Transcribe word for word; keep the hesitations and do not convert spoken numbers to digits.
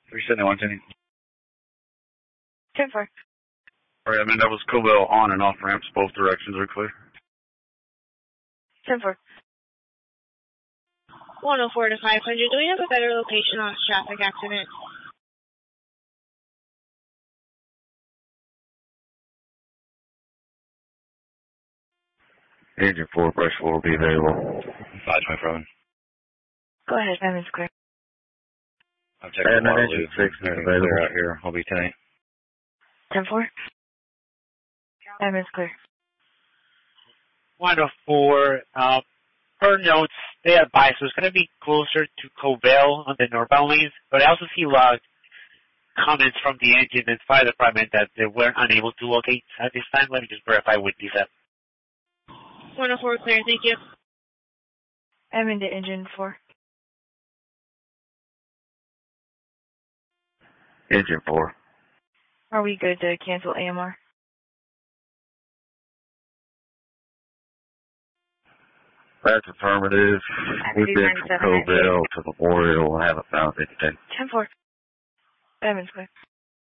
three seventy-one, ten. ten four. Alright, I mean, that was Cobell on and off ramps, both directions are clear. ten four. one oh four to five hundred. Do we have a better location on this traffic accident? Engine four, pressure four will be available. five twenty-seven. Go ahead, Simon's clear. I'm checking the engine six is available out here. I'll be ten eight. ten four. Simon's clear. one oh four, uh, per notes, they advise so it's going to be closer to Cobell on the northbound lanes, but I also see a lot of comments from the engine and fire department that they were unable to locate at this time. Let me just verify with these. one oh four clear, thank you. I'm in the engine four. Engine four. Are we good to cancel A M R? That's affirmative. We've been from Cobell to Memorial and haven't found anything. ten four. Simon's clear.